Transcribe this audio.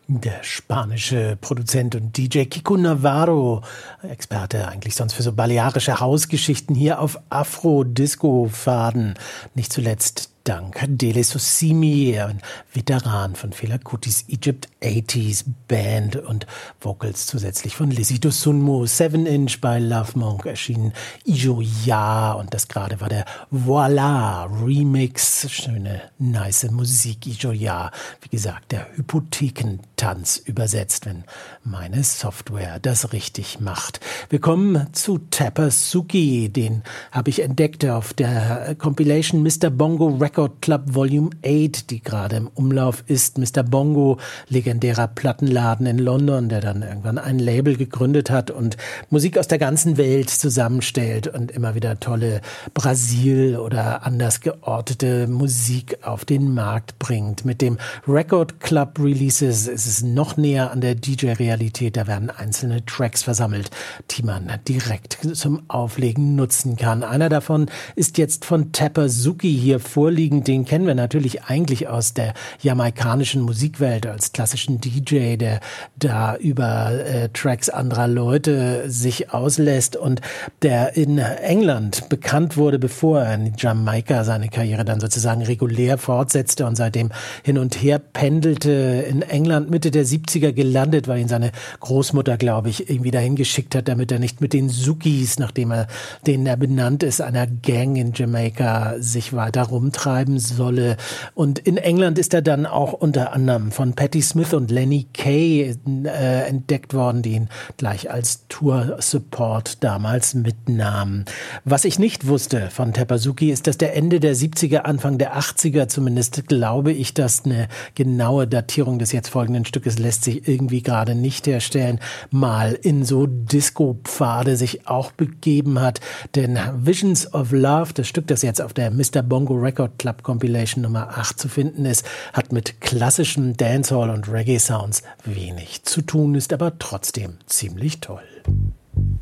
Der spanische Produzent und DJ Kiko Navarro, Experte eigentlich sonst für so balearische Hausgeschichten, hier auf Afro-Disco-Faden. Nicht zuletzt dank Dele Sosimi, ein Veteran von Fela Kutis Egypt 80s Band und Vocals zusätzlich von Lizzy Dosunmu. 7-Inch bei Love Monk erschienen Ijo Ya und das gerade war der Voila Remix. Schöne, nice Musik. Ijo Ya, wie gesagt, der Hypothekentanz übersetzt, wenn meine Software das richtig macht. Wir kommen zu Tapasuki, den habe ich entdeckt auf der Compilation Mr. Bongo Record Club Volume 8, die gerade im Umlauf ist. Mr. Bongo, legendärer Plattenladen in London, der dann irgendwann ein Label gegründet hat und Musik aus der ganzen Welt zusammenstellt und immer wieder tolle Brasil- oder anders geortete Musik auf den Markt bringt. Mit dem Record Club Releases ist es noch näher an der DJ-Realität. Da werden einzelne Tracks versammelt, die man direkt zum Auflegen nutzen kann. Einer davon ist jetzt von Tapasuki hier vorliegend. Den kennen wir natürlich eigentlich aus der jamaikanischen Musikwelt als klassischen DJ, der da über Tracks anderer Leute sich auslässt und der in England bekannt wurde, bevor er in Jamaika seine Karriere dann sozusagen regulär fortsetzte und seitdem hin und her pendelte. In England Mitte der 70er gelandet, weil ihn seine Großmutter, glaube ich, irgendwie dahin geschickt hat, damit er nicht mit den Sukis, denen er benannt ist, einer Gang in Jamaika, sich weiter rumtreiben solle. Und in England ist er dann auch unter anderem von Patti Smith und Lenny Kaye entdeckt worden, die ihn gleich als Tour-Support damals mitnahmen. Was ich nicht wusste von Tapasuki ist, dass der Ende der 70er, Anfang der 80er zumindest, glaube ich, dass eine genaue Datierung des jetzt folgenden Stückes lässt sich irgendwie gerade nicht herstellen, mal in so Disco-Pfade sich auch begeben hat. Denn Visions of Love, das Stück, das jetzt auf der Mr. Bongo Record Club Compilation Nummer 8 zu finden ist, hat mit klassischen Dancehall- und Reggae-Sounds wenig zu tun, ist aber trotzdem ziemlich toll.